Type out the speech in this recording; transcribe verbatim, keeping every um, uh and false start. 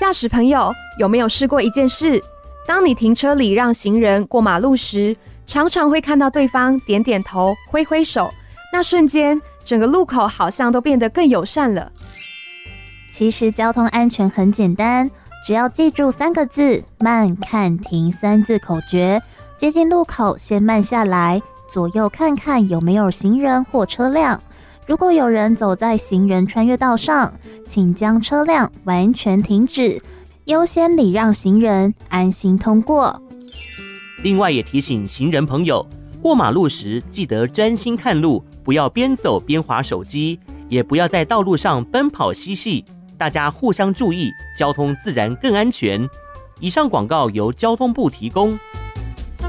驾驶朋友，有没有试过一件事？当你停车礼让行人过马路时，常常会看到对方点点头、挥挥手，那瞬间，整个路口好像都变得更友善了。 其实交通安全很简单，只要记住三个字：慢、看、停三字口诀。接近路口先慢下来，左右看看有没有行人或车辆。如果有人走在行人穿越道上，请将车辆完全停止，优先礼让行人，安心通过。 另外也提醒行人朋友，过马路时记得专心看路，不要边走边滑手机，也不要在道路上奔跑嬉戏。大家互相注意，交通自然更安全。以上广告由交通部提供。